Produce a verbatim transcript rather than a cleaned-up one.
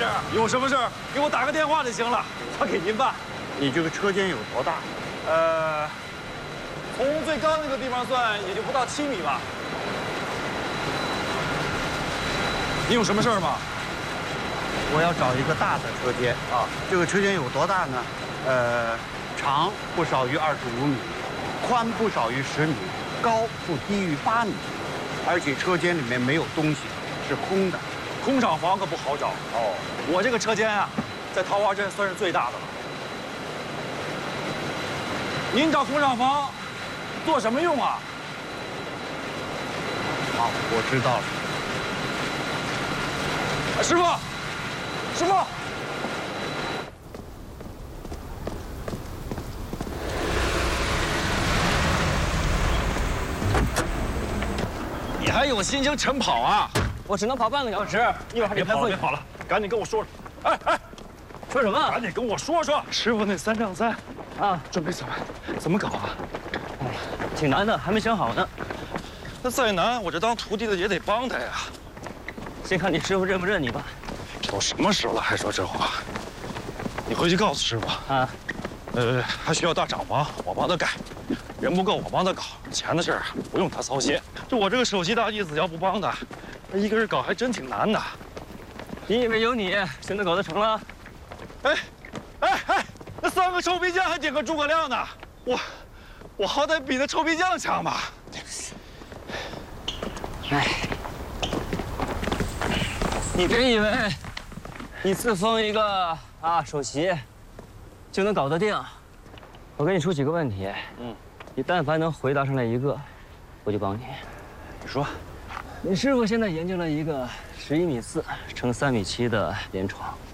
有什么事儿给我打个电话就行了，我给您办。 你这个车间有多大？ 呃，从最高那个地方算，也就不到七米吧。你有什么事儿吗？ 我要找一个大的车间啊。这个车间有多大呢？呃，长不少于二十五米，宽不少于十米，高不低于八米，而且车间里面没有东西，是空的。 空厂房可不好找哦。我这个车间啊，在桃花镇算是最大的了。您找空厂房做什么用啊？ 好，我知道了。 啊，师傅，师傅。你还有心情晨跑啊？ 我只能跑半个小时，一会儿还得开会。 别跑了，赶紧跟我说说。哎哎， 说什么？ 赶紧跟我说说。师傅那三丈三， 啊， 准备怎么怎么搞啊？ 哎，挺难的，还没想好呢。 那再难，我这当徒弟的也得帮他呀。 先看你师傅认不认你吧。 都什么时候了，还说这话？你回去告诉师傅啊。 呃，还需要大厂房，我帮他盖。人不够，我帮他搞。钱的事儿不用他操心。就我这个首席大弟子，要不帮他，他一个人搞还真挺难的。 你以为有你就能搞得成了？ 哎，哎哎，那三个臭皮匠还顶个诸葛亮呢，我，我好歹比那臭皮匠强吧？ 哎，你别以为你自封一个啊首席就能搞得定。我给你出几个问题，嗯，你但凡能回答上来一个，我就帮你。 你说， 你师傅现在研究了一个十一米四乘三米七的连床，